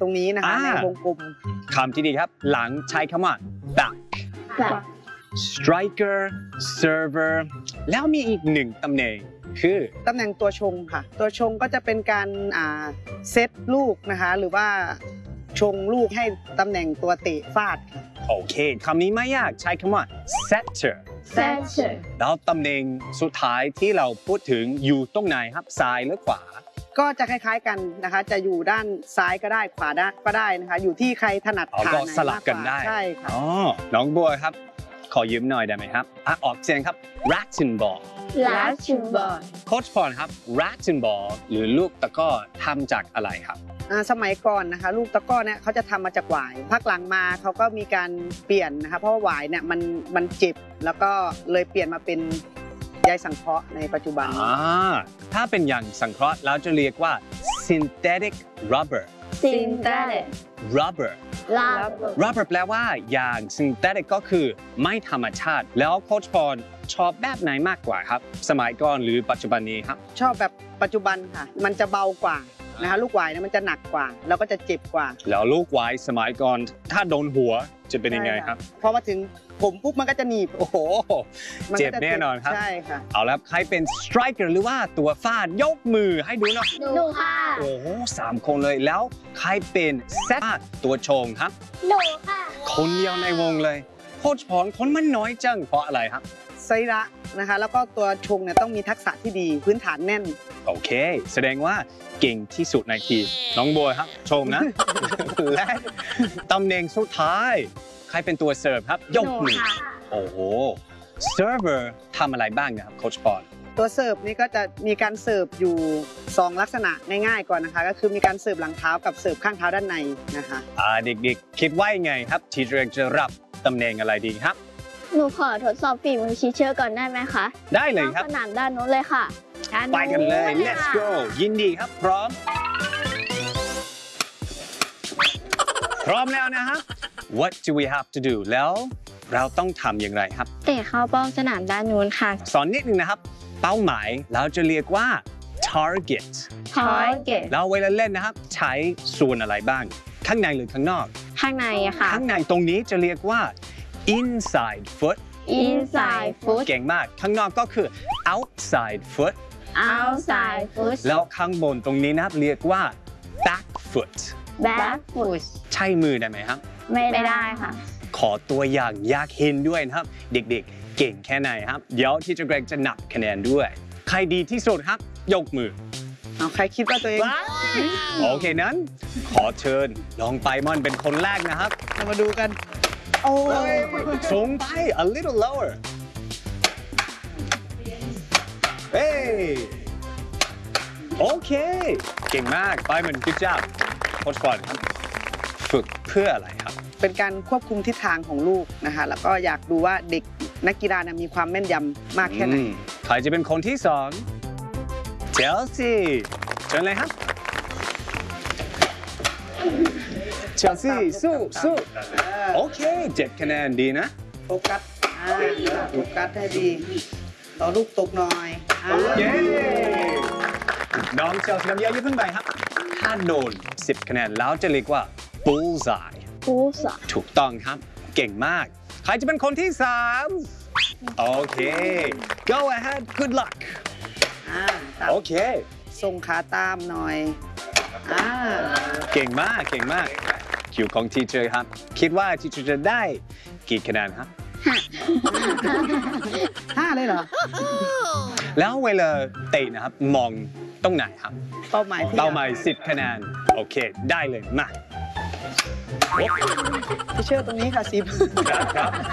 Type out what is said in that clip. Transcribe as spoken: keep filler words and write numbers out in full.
ตรงนี้นะคะในวงกลมคำที่ดีครับหลังใช้คำว่า back striker server แล้วมีอีกหนึ่งตำแหน่งคือตำแหน่งตัวชงค่ะตัวชงก็จะเป็นการอ่าเซตลูกนะคะหรือว่าชงลูกให้ตำแหน่งตัวเตะฟาดค่ะโอเคคำนี้ไม่ยากใช้คำว่า setter setter แล้วตำแหน่งสุดท้ายที่เราพูดถึงอยู่ตรงไหนครับซ้ายหรือขวาก็จะคล้ายๆกันนะคะจะอยู่ด้านซ้ายก็ได้ขวาได้ก็ได้นะคะอยู่ที่ใครถนัดขาไหนมากกว่าสลับกันได้ใช่ค่ะอ๋อน้องบัวครับขอยืมหน่อยได้ไหมครับอ่ะออกเสียงครับ Rattenball Rattenball โค้ชพรครับ Rattenball หรือลูกตะกร้อทำจากอะไรครับสมัยก่อนนะคะลูกตะกร้อเนี่ยเขาจะทำมาจากหวายพักหลังมาเขาก็มีการเปลี่ยนนะคะเพราะว่าหวายเนี่ยมันมันเจ็บแล้วก็เลยเปลี่ยนมาเป็นใยสังเคราะห์ในปัจจุบันอ่าถ้าเป็นยางสังเคราะห์เราจะเรียกว่า synthetic rubber synthetic rubber rubber rubber แปลว่ายาง synthetic ก็คือไม่ธรรมชาติแล้วโค้ชพรชอบแบบไหนมากกว่าครับสมัยก่อนหรือปัจจุบันนี้ครับชอบแบบปัจจุบันค่ะมันจะเบากว่านะคะลูกหวายเนี่ยมันจะหนักกว่าแล้วก็จะเจ็บกว่าแล้วลูกหวายสมัยก่อนถ้าโดนหัวจะเป็นยังไงครับพอมาถึงผมปุ๊บมันก็จะหนีบโอ้โหเจ็บแน่นอนครับใช่ค่ะเอาแล้วใครเป็น striker หรือว่าตัวฟาดยกมือให้ดูหน่อยหนูค่ะโอ้โหสามคนเลยแล้วใครเป็น setter ตัวชงครับหนูค่ะคนเดียวในวงเลยโค้ชพรคนมันน้อยจังเพราะอะไรครับไซระนะคะแล้วก็ตัวชงเนี่ยต้องมีทักษะที่ดีพื้นฐานแน่นโอเคแสดงว่าเก่งที่สุดในทีมน้องบัวครับชมนะ และตำแหน่งสุดท้ายใครเป็นตัวเสิร์ฟครับยกมือโอ้โหเซิร์ฟเวอร์ทำอะไรบ้างนะครับโค้ชปอนตัวเสิร์ฟนี่ก็จะมีการเสิร์ฟอยู่สองลักษณะง่ายๆก่อนนะคะก็คือมีการเสิร์ฟหลังเท้ากับเสิร์ฟข้างเท้าด้านในนะคะอ่าเด็กๆคิดว่ายังไงครับทีเรกจะรับตำแหน่งอะไรดีครับหนูขอทดสอบฝีมือชีเชอร์ก่อนได้ไหมคะได้เลยครับสนามด้านนู้นเลยค่ะไปกันเลย let's go ยินดีครับพร้อมพร้อมแล้วนะฮะ what do we have to do แล้วเราต้องทำอย่างไรครับเตะเข้าเป้าสนามด้านนู้นค่ะสอนนิดนึงนะครับเป้าหมายเราจะเรียกว่า target target แล้วเวลาเล่นนะครับใช้ส่วนอะไรบ้างข้างในหรือข้างนอกข้างในอะค่ะข้างในตรงนี้จะเรียกว่า inside foot inside foot เก่งมากข้างนอกก็คือ outside foot outside foot แล้วข้างบนตรงนี้นะครับเรียกว่า back foot back foot ใช่มือได้ไหมครับไม่ได้ค่ะขอตัวอย่างอยากเห็นด้วยนะครับเด็กๆเก่งแค่ไหนครับเดี๋ยวที่จะเกรงจะนับคะแนนด้วยใครดีที่สุดครับยกมือเอาใครคิดว่าตัวเองโอเคนั้นขอเชิญลองไปมอนเป็นคนแรกนะครับมาดูกันโอ้ยสูงไป a little lower เฮ้โอเคเก่งมากไปเหมือนกิ๊บจ้าโค้ชบอลครับฝึกเพื่ออะไรครับเป็นการควบคุมทิศทางของลูกนะคะแล้วก็อยากดูว่าเด็กนักกีฬามีความแม่นยำมากแค่ไหนใครจะเป็นคนที่สองเชลซีเชิญเลยครับเชลซีสู้สู้โอเคเจ็ดคะแนนดีนะโฟกัสโฟกัสให้ดีต่อลูกตกหน่อยเย้น้องเชลซีน้ำเยอะยิ่งขึ้นไปครับถ้าโดนสิบคะแนนแล้วจะเรียกว่า bullseye bullseye ถูกต้องครับเก่งมากใครจะเป็นคนที่สามโอเค go ahead good luck โอเคส่งขาตามหน่อยเก่งมากเก่งมากคิวของทีเจอร์ครับคิดว่าทีเจอร์จะได้กี่คะแนนครับห้าเลยเหรอแล้วเวลาเตะนะครับมองตรงไหนครับเป้าหมายเป้าหมายสิบคะแนนโอเคได้เลยมาพี่เชื่อตรงนี้ค่ะสิบครับ